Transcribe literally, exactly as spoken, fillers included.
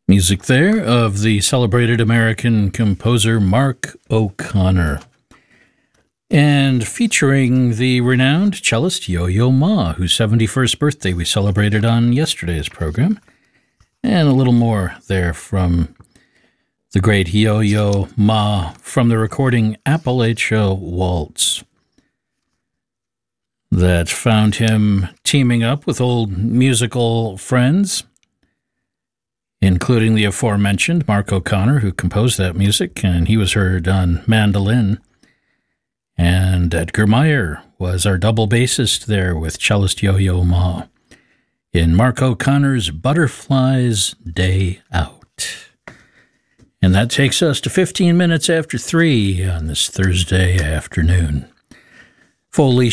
Music there of the celebrated American composer Mark O'Connor. And featuring the renowned cellist Yo-Yo Ma, whose seventy-first birthday we celebrated on yesterday's program. And a little more there from the great Yo-Yo Ma from the recording Appalachia Waltz that found him teaming up with old musical friends, including the aforementioned Mark O'Connor, who composed that music, and he was heard on mandolin. And Edgar Meyer was our double bassist there with cellist Yo-Yo Ma in Mark O'Connor's Butterfly's Day Out. And that takes us to fifteen minutes after three on this Thursday afternoon. Foley